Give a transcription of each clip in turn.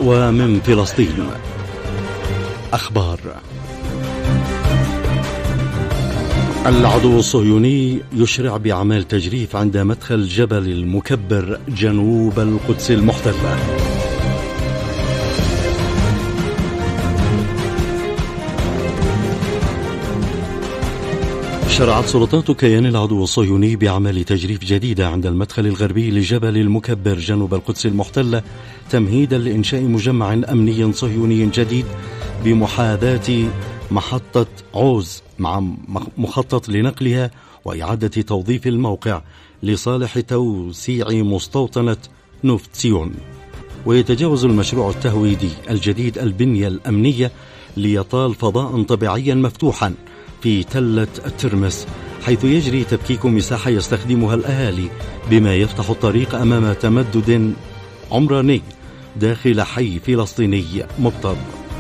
ومن فلسطين أخبار. العدو الصهيوني يشرع بأعمال تجريف عند مدخل جبل المكبر جنوب القدس المحتلة. شرعت سلطات كيان العدو الصهيوني بأعمال تجريف جديدة عند المدخل الغربي لجبل المكبر جنوب القدس المحتلة تمهيدا لإنشاء مجمع أمني صهيوني جديد بمحاذاة محطة عوز، مع مخطط لنقلها وإعادة توظيف الموقع لصالح توسيع مستوطنة نفط سيون. ويتجاوز المشروع التهويدي الجديد البنية الأمنية ليطال فضاء طبيعيا مفتوحا في تلة الترمس، حيث يجري تفكيك مساحة يستخدمها الأهالي، بما يفتح الطريق أمام تمدد عمراني داخل حي فلسطيني مضطر.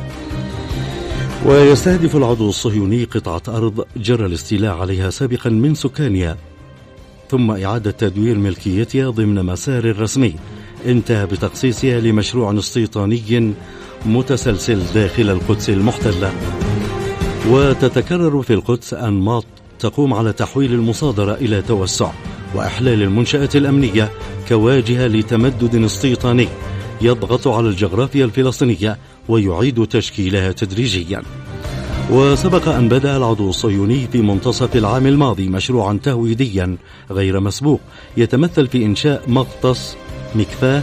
ويستهدف العدو الصهيوني قطعة أرض جرى الاستيلاء عليها سابقا من سكانها، ثم إعادة تدوير ملكيتها ضمن مسار رسمي انتهى بتخصيصها لمشروع استيطاني متسلسل داخل القدس المحتلة. وتتكرر في القدس أنماط تقوم على تحويل المصادرة إلى توسع وإحلال المنشآت الأمنية كواجهة لتمدد استيطاني يضغط على الجغرافيا الفلسطينية ويعيد تشكيلها تدريجيا. وسبق أن بدأ العدو الصهيوني في منتصف العام الماضي مشروعا تهويديا غير مسبوق يتمثل في إنشاء مغطس مكفاه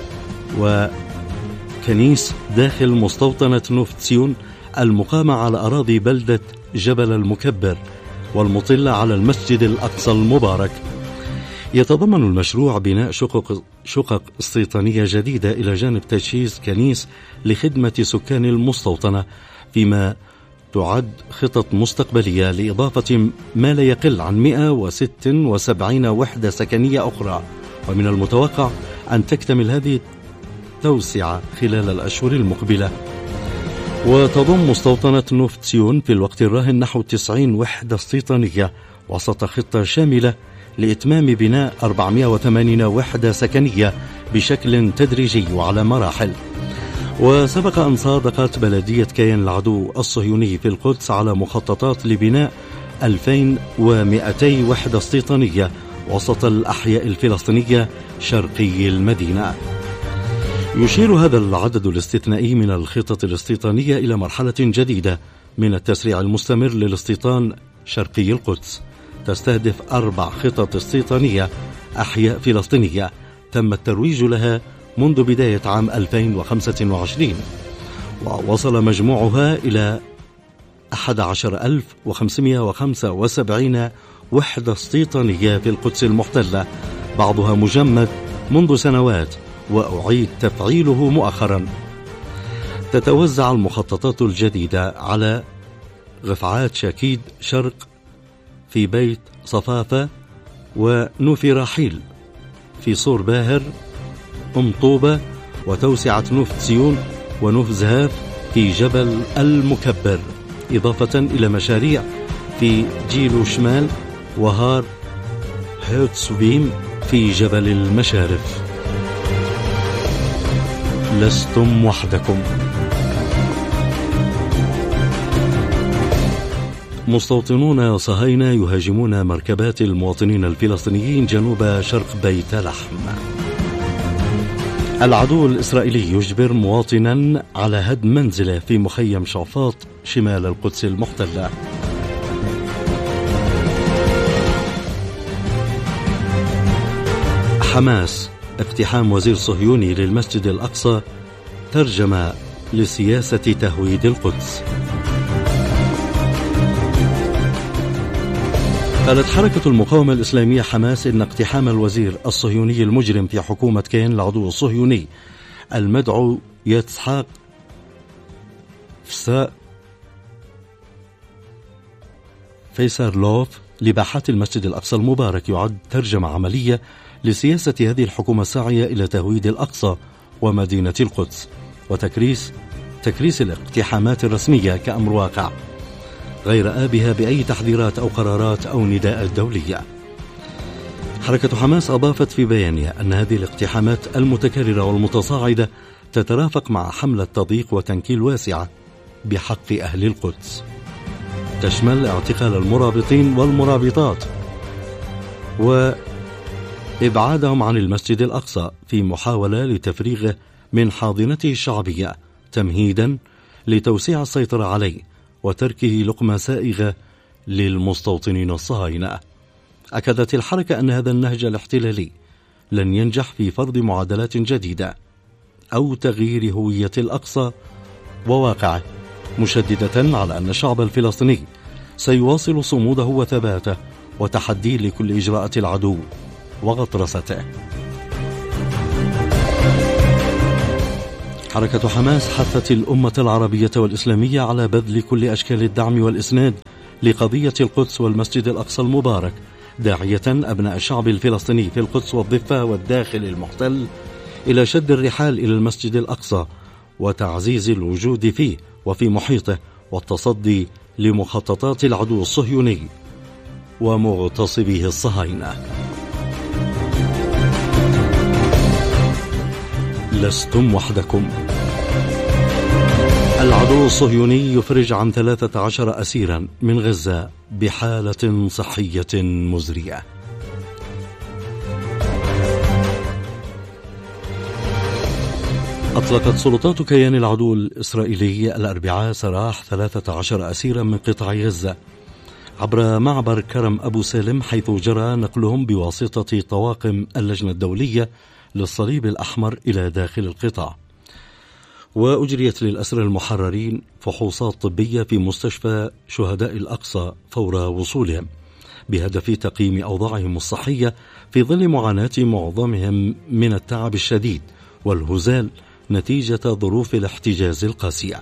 وكنيس داخل مستوطنة نفط سيون المقامة على أراضي بلدة جبل المكبر والمطلة على المسجد الأقصى المبارك. يتضمن المشروع بناء شقق استيطانية جديدة إلى جانب تجهيز كنيس لخدمة سكان المستوطنة، فيما تعد خطط مستقبلية لإضافة ما لا يقل عن 176 وحدة سكنية أخرى. ومن المتوقع أن تكتمل هذه التوسعة خلال الأشهر المقبلة. وتضم مستوطنة نفط سيون في الوقت الراهن نحو 90 وحدة استيطانية وسط خطة شاملة لإتمام بناء 480 وحدة سكنية بشكل تدريجي وعلى مراحل. وسبق أن صادقت بلدية كيان العدو الصهيوني في القدس على مخططات لبناء 2200 وحدة استيطانية وسط الأحياء الفلسطينية شرقي المدينة. يشير هذا العدد الاستثنائي من الخطط الاستيطانية إلى مرحلة جديدة من التسريع المستمر للاستيطان شرقي القدس، تستهدف 4 خطط استيطانية أحياء فلسطينية تم الترويج لها منذ بداية عام 2025، ووصل مجموعها إلى 11575 وحدة استيطانية في القدس المحتلة، بعضها مجمد منذ سنوات وأعيد تفعيله مؤخرا. تتوزع المخططات الجديدة على غفعات شاكيد شرق في بيت صفافة ونوفي راحيل في صور باهر طوبة، وتوسعة نفط سيون ونوف زهاف في جبل المكبر، إضافة إلى مشاريع في جيلو شمال وهار هيوتسوبيم في جبل المشارف. لستم وحدكم. مستوطنون صهاينة يهاجمون مركبات المواطنين الفلسطينيين جنوب شرق بيت لحم. العدو الإسرائيلي يجبر مواطنا على هدم منزله في مخيم شعفاط شمال القدس المحتلة. حماس اقتحام وزير صهيوني للمسجد الأقصى ترجم لسياسة تهويد القدس. قالت حركة المقاومة الإسلامية حماس إن اقتحام الوزير الصهيوني المجرم في حكومة كيان العدو الصهيوني المدعو يتسحاق فيسارلوف لباحات المسجد الأقصى المبارك يعد ترجمة عملية لسياسة هذه الحكومة الساعية إلى تهويد الأقصى ومدينة القدس وتكريس الاقتحامات الرسمية كأمر واقع، غير آبها بأي تحذيرات أو قرارات أو نداءات دولية. حركة حماس أضافت في بيانها أن هذه الاقتحامات المتكررة والمتصاعدة تترافق مع حملة تضييق وتنكيل واسعة بحق أهل القدس، تشمل اعتقال المرابطين والمرابطات وإبعادهم عن المسجد الأقصى في محاولة لتفريغه من حاضنته الشعبية تمهيدا لتوسيع السيطرة عليه وتركه لقمة سائغة للمستوطنين الصهاينة. أكدت الحركة أن هذا النهج الاحتلالي لن ينجح في فرض معادلات جديدة أو تغيير هوية الأقصى وواقعه، مشددة على أن الشعب الفلسطيني سيواصل صموده وثباته وتحديه لكل إجراءات العدو وغطرسته. حركة حماس حثت الأمة العربية والإسلامية على بذل كل أشكال الدعم والإسناد لقضية القدس والمسجد الأقصى المبارك، داعية أبناء الشعب الفلسطيني في القدس والضفة والداخل المحتل إلى شد الرحال إلى المسجد الأقصى وتعزيز الوجود فيه وفي محيطه والتصدي لمخططات العدو الصهيوني ومغتصبيه الصهاينة. لستم وحدكم. العدو الصهيوني يفرج عن 13 أسيرا من غزة بحالة صحية مزرية. أطلقت سلطات كيان العدو الإسرائيلي الأربعاء سراح 13 أسيرا من قطاع غزة عبر معبر كرم أبو سالم، حيث جرى نقلهم بواسطة طواقم اللجنة الدولية للصليب الأحمر إلى داخل القطاع. وأجريت للأسرى المحررين فحوصات طبية في مستشفى شهداء الأقصى فور وصولهم بهدف تقييم أوضاعهم الصحية في ظل معاناة معظمهم من التعب الشديد والهزال نتيجة ظروف الاحتجاز القاسية.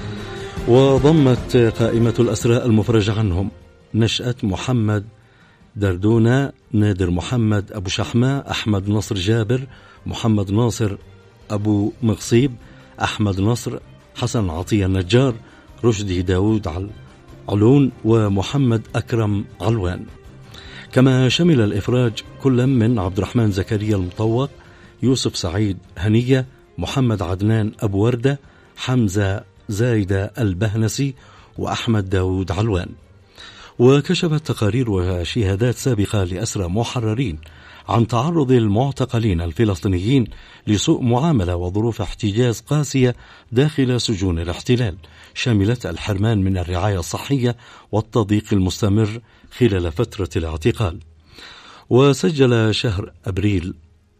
وضمت قائمة الأسرى المفرج عنهم نشأة محمد دردونة، نادر محمد أبو شحمة، أحمد نصر جابر، محمد ناصر أبو مغصيب، أحمد نصر، حسن عطية النجار، رشدي داود علون، ومحمد أكرم علوان. كما شمل الإفراج كل من عبد الرحمن زكريا المطوق، يوسف سعيد هنية، محمد عدنان أبو وردة، حمزة زايدة البهنسي، وأحمد داود علوان. وكشفت تقارير وشهادات سابقة لأسرى محررين عن تعرض المعتقلين الفلسطينيين لسوء معاملة وظروف احتجاز قاسية داخل سجون الاحتلال، شملت الحرمان من الرعاية الصحية والتضييق المستمر خلال فترة الاعتقال. وسجل شهر أبريل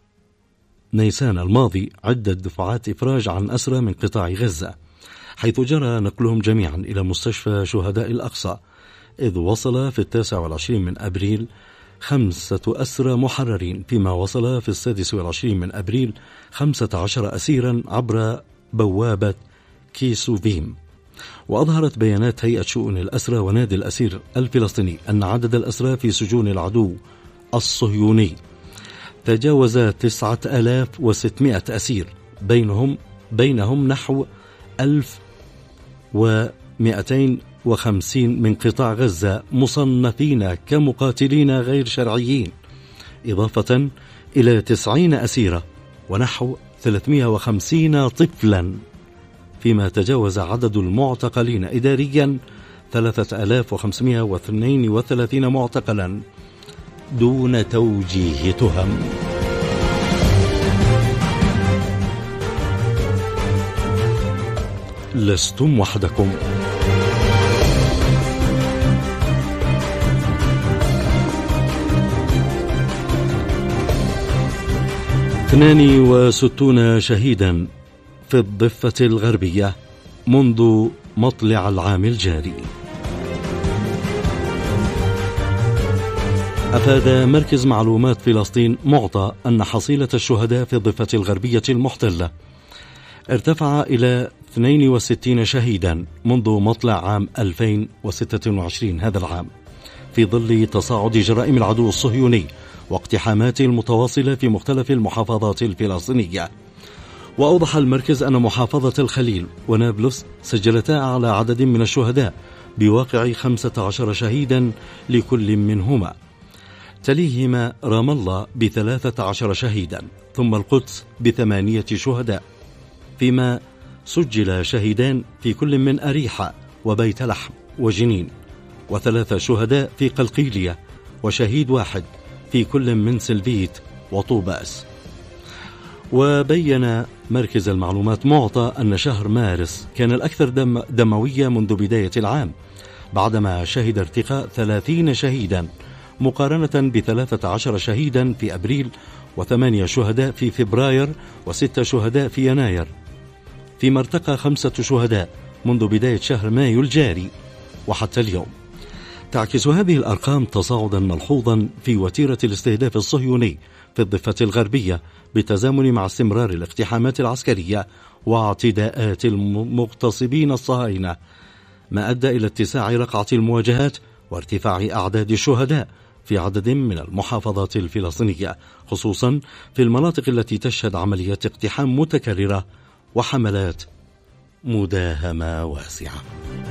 نيسان الماضي عدة دفعات إفراج عن أسرى من قطاع غزة، حيث جرى نقلهم جميعا إلى مستشفى شهداء الأقصى، إذ وصل في 29 من أبريل 5 أسرى محررين، فيما وصل في 26 من أبريل 15 أسيرا عبر بوابة كيسوفيم. وأظهرت بيانات هيئة شؤون الأسرى ونادي الأسير الفلسطيني أن عدد الأسرى في سجون العدو الصهيوني تجاوز 9600 أسير، بينهم نحو 1250 من قطاع غزة مصنفين كمقاتلين غير شرعيين، إضافة إلى 90 أسيرة ونحو 350 طفلا، فيما تجاوز عدد المعتقلين إداريا 3532 معتقلا دون توجيه تهم. لستم وحدكم. اثنان وستون شهيدا في الضفة الغربية منذ مطلع العام الجاري. أفاد مركز معلومات فلسطين معطى أن حصيلة الشهداء في الضفة الغربية المحتلة ارتفع إلى 62 شهيدا منذ مطلع عام 2026 هذا العام، في ظل تصاعد جرائم العدو الصهيوني واقتحاماته المتواصلة في مختلف المحافظات الفلسطينية. وأوضح المركز أن محافظة الخليل ونابلس سجلتا أعلى عدد من الشهداء بواقع 15 شهيدا لكل منهما، تليهما رام الله ب13 شهيدا، ثم القدس ب8 شهداء، فيما سجل شهيدان في كل من أريحة وبيت لحم وجنين، و3 شهداء في قلقيلية، وشهيد واحد في كل من سلفيت وطوباس. وبين مركز المعلومات معطى أن شهر مارس كان الأكثر دموية منذ بداية العام، بعدما شهد ارتقاء 30 شهيدا مقارنة ب13 شهيدا في أبريل، و8 شهداء في فبراير، و6 شهداء في يناير، فيما ارتقى 5 شهداء منذ بداية شهر مايو الجاري وحتى اليوم. تعكس هذه الأرقام تصاعدا ملحوظا في وتيرة الاستهداف الصهيوني في الضفة الغربية، بالتزامن مع استمرار الاقتحامات العسكرية واعتداءات المغتصبين الصهاينة، ما أدى إلى اتساع رقعة المواجهات وارتفاع أعداد الشهداء في عدد من المحافظات الفلسطينية، خصوصا في المناطق التي تشهد عمليات اقتحام متكررة وحملات مداهمة واسعة.